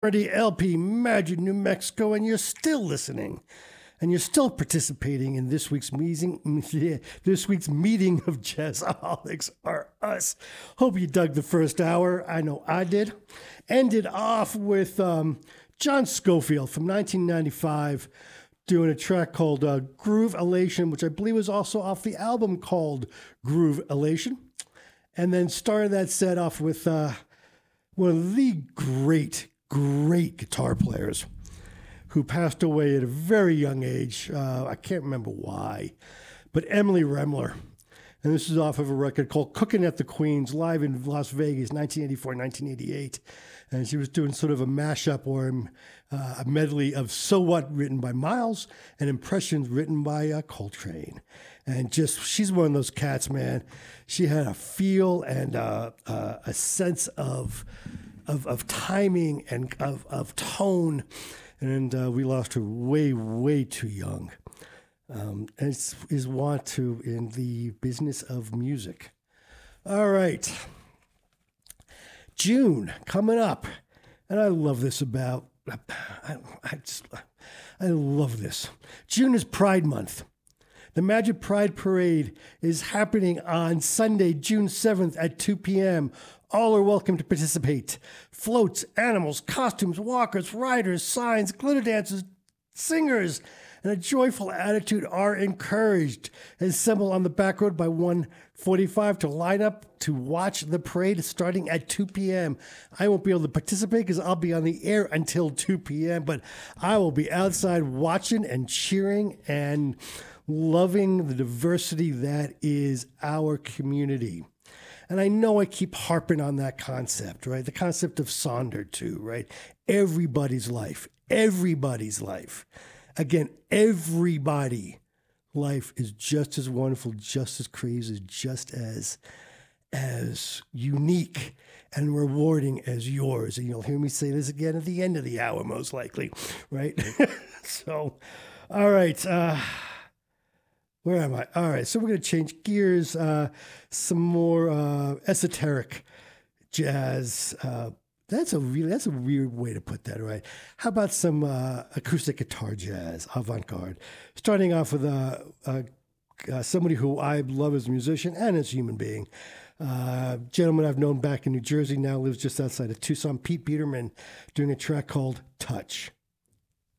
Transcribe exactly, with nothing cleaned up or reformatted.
Ready L P Magic New Mexico, and you're still listening, and you're still participating in this week's meeting. This week's meeting of Jazzaholics are us. Hope you dug the first hour. I know I did. Ended off with um, John Scofield from nineteen ninety-five doing a track called uh, Groove Elation, which I believe was also off the album called Groove Elation. And then started that set off with uh, one of the great great guitar players who passed away at a very young age. Uh, I can't remember why, but Emily Remler. And this is off of a record called Cooking at the Queens, live in Las Vegas, nineteen eighty-four, nineteen eighty-eight. And she was doing sort of a mashup or uh, a medley of So What written by Miles and Impressions written by uh, Coltrane. And just, she's one of those cats, man. She had a feel and uh, uh, a sense of Of, of timing and of, of tone, and uh, we lost her way, way too young. Um, as is wont to in the business of music. All right. June coming up, and I love this about, I, I just, I love this. June is Pride Month. The Magic Pride Parade is happening on Sunday, June seventh at two p.m. All are welcome to participate. Floats, animals, costumes, walkers, riders, signs, glitter dancers, singers, and a joyful attitude are encouraged. Assemble on the back road by one forty-five to line up to watch the parade starting at two p.m. I won't be able to participate because I'll be on the air until two p.m., but I will be outside watching and cheering and loving the diversity that is our community. And I know I keep harping on that concept, right? The concept of Sonder, too, right? Everybody's life, everybody's life. Again, everybody life is just as wonderful, just as crazy, just as, as unique and rewarding as yours. And you'll hear me say this again at the end of the hour, most likely, right? So, all right. Uh, Where am I? All right, so we're going to change gears. Uh, some more uh, esoteric jazz. Uh, that's a really that's a weird way to put that, right? How about some uh, acoustic guitar jazz, avant-garde? Starting off with uh, uh, uh, somebody who I love as a musician and as a human being. Uh, gentleman I've known back in New Jersey, now lives just outside of Tucson. Pete Peterman, doing a track called "Touch."